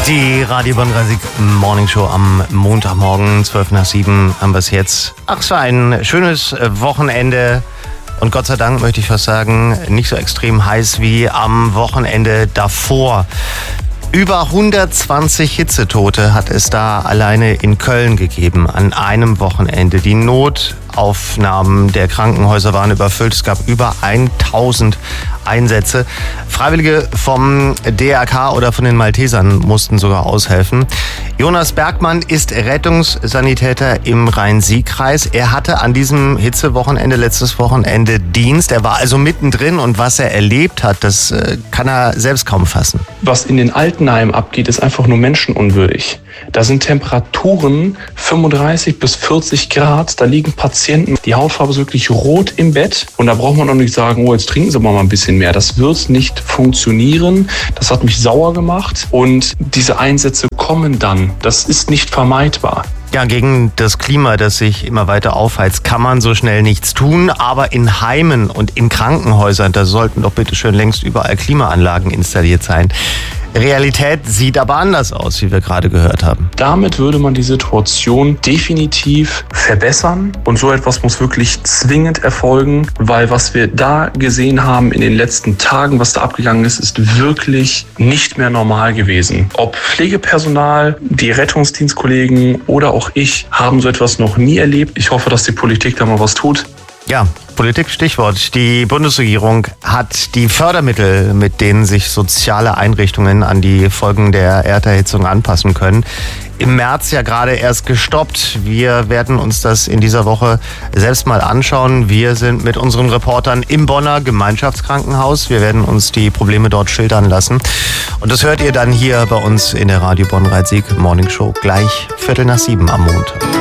Die Radio Bonn Morning Show am Montagmorgen, 6:12 haben wir es jetzt. Ach, es war ein schönes Wochenende und Gott sei Dank möchte ich fast sagen, nicht so extrem heiß wie am Wochenende davor. Über 120 Hitzetote hat es da alleine in Köln gegeben an einem Wochenende. Die Notaufnahmen der Krankenhäuser waren überfüllt. Es gab über 1000 Einsätze. Freiwillige vom DRK oder von den Maltesern mussten sogar aushelfen. Jonas Bergmann ist Rettungssanitäter im Rhein-Sieg-Kreis. Er hatte an diesem Hitzewochenende, letztes Wochenende, Dienst. Er war also mittendrin und was er erlebt hat, das kann er selbst kaum fassen. Was in den Altenheimen abgeht, ist einfach nur menschenunwürdig. Da sind Temperaturen 35 bis 40 Grad. Da liegen Patienten, die Hautfarbe ist wirklich rot im Bett. Und da braucht man auch nicht sagen, oh, jetzt trinken Sie mal ein bisschen mehr. Das wird nicht funktionieren. Das hat mich sauer gemacht. Und diese Einsätze kommen dann. Das ist nicht vermeidbar. Ja, gegen das Klima, das sich immer weiter aufheizt, kann man so schnell nichts tun. Aber in Heimen und in Krankenhäusern, da sollten doch bitte schön längst überall Klimaanlagen installiert sein. Realität sieht aber anders aus, wie wir gerade gehört haben. Damit würde man die Situation definitiv verbessern. Und so etwas muss wirklich zwingend erfolgen, weil was wir da gesehen haben in den letzten Tagen, was da abgegangen ist, ist wirklich nicht mehr normal gewesen. Ob Pflegepersonal, die Rettungsdienstkollegen oder auch ich haben so etwas noch nie erlebt. Ich hoffe, dass die Politik da mal was tut. Ja, Politik, Stichwort. Die Bundesregierung hat die Fördermittel, mit denen sich soziale Einrichtungen an die Folgen der Erderhitzung anpassen können, im März ja gerade erst gestoppt. Wir werden uns das in dieser Woche selbst mal anschauen. Wir sind mit unseren Reportern im Bonner Gemeinschaftskrankenhaus. Wir werden uns die Probleme dort schildern lassen. Und das hört ihr dann hier bei uns in der Radio Bonn Rhein-Sieg Morning Show gleich 6:15 am Montag.